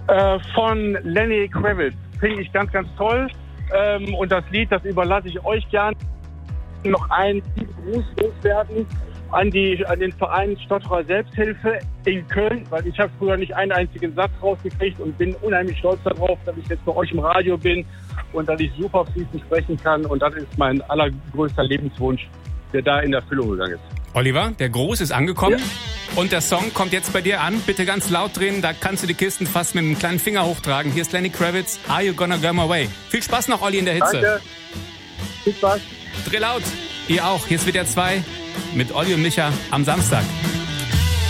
Von Lenny Kravitz. Finde ich ganz, ganz toll. Und das Lied, das überlasse ich euch gern. Noch einen Gruß loswerden an den Verein Stotterer Selbsthilfe in Köln, weil ich habe früher nicht einen einzigen Satz rausgekriegt und bin unheimlich stolz darauf, dass ich jetzt bei euch im Radio bin und dass ich super fließend sprechen kann. Und das ist mein allergrößter Lebenswunsch, der da in Erfüllung gegangen ist. Oliver, der Gruß ist angekommen und der Song kommt jetzt bei dir an. Bitte ganz laut drehen, da kannst du die Kisten fast mit einem kleinen Finger hochtragen. Hier ist Lenny Kravitz, Are You Gonna Go My Way? Viel Spaß noch, Olli, in der Hitze. Danke. Viel Spaß. Dreh laut. Ihr auch. Hier ist WDR 2 mit Olli und Micha am Samstag.